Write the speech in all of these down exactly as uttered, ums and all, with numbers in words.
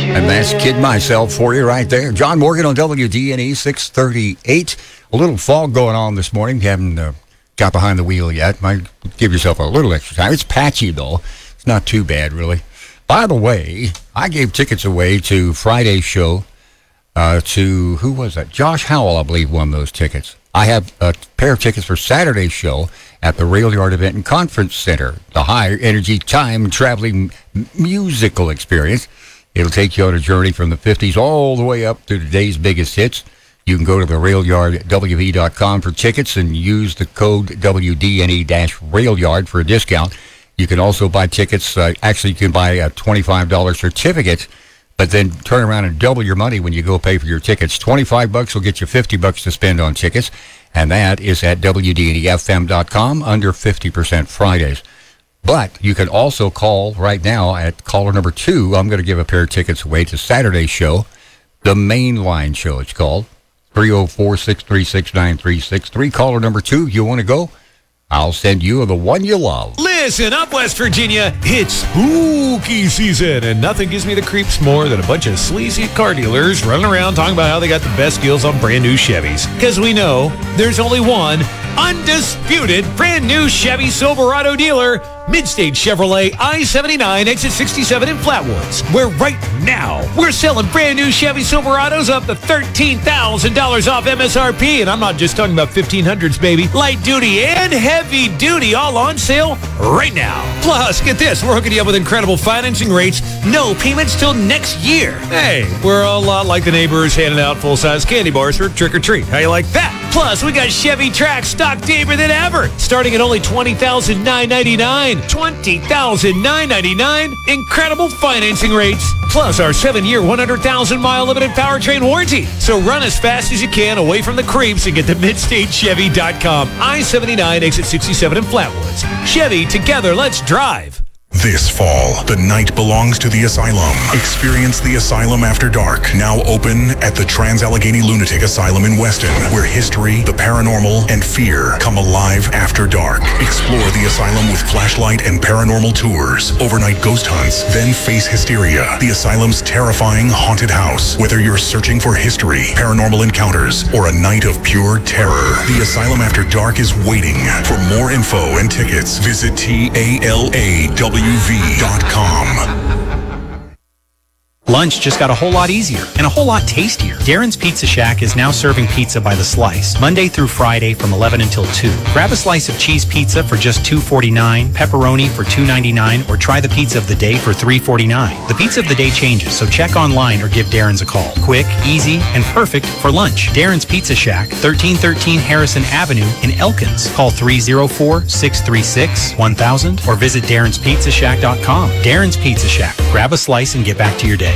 And that's Kid Myself for you right there. John Morgan on W D N E six thirty-eight. A little fog going on this morning. You haven't uh, got behind the wheel yet. Might give yourself a little extra time. It's patchy, though. It's not too bad, really. By the way, I gave tickets away to Friday's show uh, to, who was that? Josh Howell, I believe, won those tickets. I have a pair of tickets for Saturday's show at the Rail Yard Event and Conference Center, the high-energy, time-traveling musical experience. It'll take you on a journey from the fifties all the way up to today's biggest hits. You can go to the rail yard w v dot com for tickets and use the code W D N E rail yard for a discount. You can also buy tickets. Uh, actually, you can buy a twenty-five dollars certificate, but then turn around and double your money when you go pay for your tickets. twenty-five bucks will get you fifty bucks to spend on tickets, and that is at W D N E F M dot com under fifty percent Fridays. But you can also call right now at caller number two. I'm going to give a pair of tickets away to Saturday's show, the Mainline show it's called, three oh four, six three six, nine three six three. Caller number two, you want to go? I'll send you the one you love. Listen up, West Virginia. It's spooky season, and nothing gives me the creeps more than a bunch of sleazy car dealers running around talking about how they got the best deals on brand new Chevys. Because we know there's only one undisputed brand new Chevy Silverado dealer, Midstage Chevrolet, I seventy-nine, exit sixty-seven in Flatwoods, where right now we're selling brand new Chevy Silverados up to thirteen thousand dollars off M S R P. And I'm not just talking about fifteen hundreds, baby. Light duty and heavy duty all on sale right now. Plus, get this, we're hooking you up with incredible financing rates, no payments till next year. Hey, we're a lot like the neighbors handing out full-size candy bars for trick or treat. How you like that? Plus, we got Chevy Trax stock deeper than ever, starting at only twenty thousand nine hundred ninety-nine dollars. twenty thousand nine hundred ninety-nine dollars. Incredible financing rates. Plus, our seven-year, one hundred thousand mile limited powertrain warranty. So run as fast as you can away from the creeps and get to midstage chevy dot com. I seventy-nine, exit sixty-seven in Flatwoods. Chevy, together, let's drive. This fall, the night belongs to the Asylum. Experience the Asylum After Dark, now open at the Trans-Allegheny Lunatic Asylum in Weston, where history, the paranormal, and fear come alive after dark. Explore the asylum with flashlight and paranormal tours, overnight ghost hunts, then face hysteria, the asylum's terrifying haunted house. Whether you're searching for history, paranormal encounters, or a night of pure terror, the Asylum After Dark is waiting. For more info and tickets, visit T A L A W V dot com. Lunch just got a whole lot easier and a whole lot tastier. Darren's Pizza Shack is now serving pizza by the slice, Monday through Friday from eleven until two. Grab a slice of cheese pizza for just two forty-nine, pepperoni for two ninety-nine, or try the pizza of the day for three forty-nine. The pizza of the day changes, so check online or give Darren's a call. Quick, easy, and perfect for lunch. Darren's Pizza Shack, thirteen thirteen Harrison Avenue in Elkins. Call three oh four, six three six, one thousand or visit darrens pizza shack dot com. Darren's Pizza Shack. Grab a slice and get back to your day.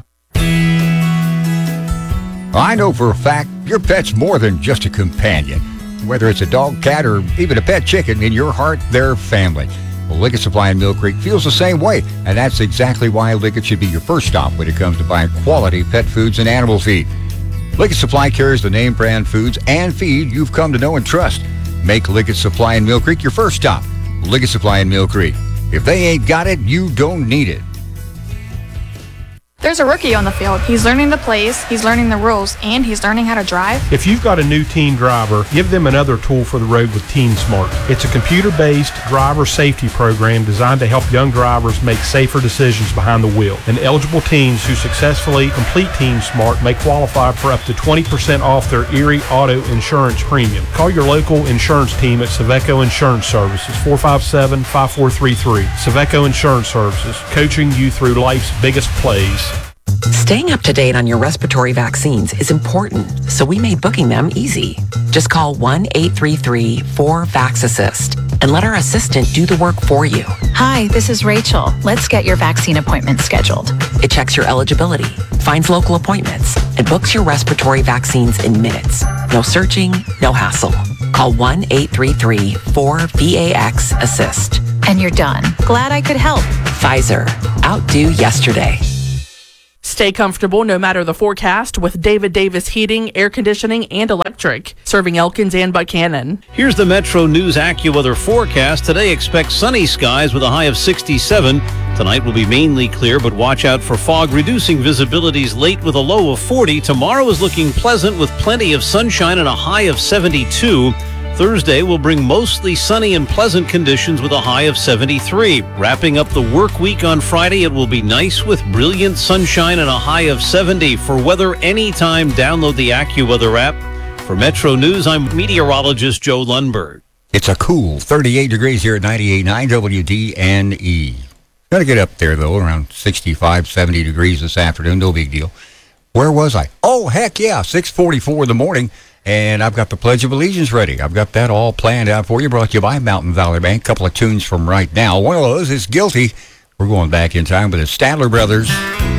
I know for a fact your pet's more than just a companion. Whether it's a dog, cat, or even a pet chicken, in your heart, they're family. Well, Liggett Supply in Mill Creek feels the same way, and that's exactly why Liggett should be your first stop when it comes to buying quality pet foods and animal feed. Liggett Supply carries the name brand foods and feed you've come to know and trust. Make Liggett Supply in Mill Creek your first stop. Liggett Supply in Mill Creek. If they ain't got it, you don't need it. There's a rookie on the field. He's learning the plays, he's learning the rules, and he's learning how to drive. If you've got a new teen driver, give them another tool for the road with Teen Smart. It's a computer-based driver safety program designed to help young drivers make safer decisions behind the wheel. And eligible teens who successfully complete Teen Smart may qualify for up to twenty percent off their Erie Auto Insurance premium. Call your local insurance team at Saveco Insurance Services, four five seven, five four three three. Saveco Insurance Services, coaching you through life's biggest plays. Staying up to date on your respiratory vaccines is important, so we made booking them easy. Just call one eight three three, four, VAX assist and let our assistant do the work for you. Hi, this is Rachel. Let's get your vaccine appointment scheduled. It checks your eligibility, finds local appointments, and books your respiratory vaccines in minutes. No searching, no hassle. Call one eight three three, four, VAX assist. And you're done. Glad I could help. Pfizer. Outdo yesterday. Stay comfortable no matter the forecast with David Davis Heating, Air Conditioning, and Electric, serving Elkins and Buchanan. Here's the Metro News AccuWeather forecast. Today, expect sunny skies with a high of sixty-seven. Tonight will be mainly clear, but watch out for fog, reducing visibilities late with a low of forty. Tomorrow is looking pleasant with plenty of sunshine and a high of seventy-two. Thursday will bring mostly sunny and pleasant conditions with a high of seventy-three. Wrapping up the work week on Friday, it will be nice with brilliant sunshine and a high of seventy. For weather anytime, download the AccuWeather app. For Metro News, I'm meteorologist Joe Lundberg. It's a cool thirty-eight degrees here at ninety-eight point nine W D N E. Got to get up there, though, around sixty-five, seventy degrees this afternoon. No big deal. Where was I? Oh, heck yeah, six forty-four in the morning. And I've got the Pledge of Allegiance ready. I've got that all planned out for you. Brought to you by Mountain Valley Bank. A couple of tunes from right now. One of those is Guilty. We're going back in time with the Statler Brothers.